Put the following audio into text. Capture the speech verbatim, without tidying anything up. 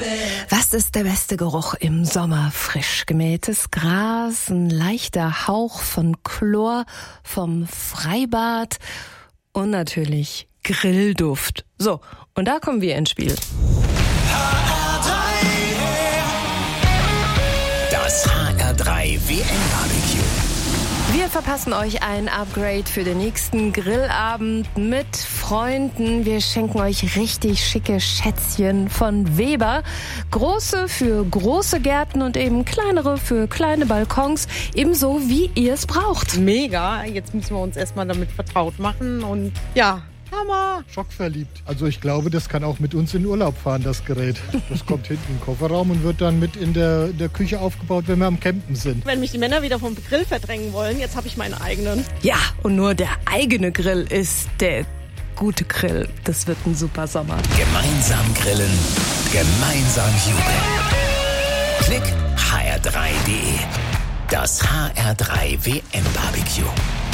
Was ist der beste Geruch im Sommer? Frisch gemähtes Gras, ein leichter Hauch von Chlor vom Freibad und natürlich Grillduft. So, und da kommen wir ins Spiel. Das H R drei W M-Barbecue. Wir verpassen euch ein Upgrade für den nächsten Grillabend mit Freunden. Wir schenken euch richtig schicke Schätzchen von Weber. Große für große Gärten und eben kleinere für kleine Balkons. Ebenso wie ihr es braucht. Mega. Jetzt müssen wir uns erstmal damit vertraut machen und ja, Hammer. Schockverliebt. Also ich glaube, das kann auch mit uns in Urlaub fahren, das Gerät. Das kommt hinten im Kofferraum und wird dann mit in der, in der Küche aufgebaut, wenn wir am Campen sind. Wenn mich die Männer wieder vom Grill verdrängen wollen, jetzt habe ich meinen eigenen. Ja, und nur der eigene Grill ist der gute Grill. Das wird ein super Sommer. Gemeinsam grillen, gemeinsam jubeln. Klick H R drei Punkt D E. Das H R drei W M-Barbecue.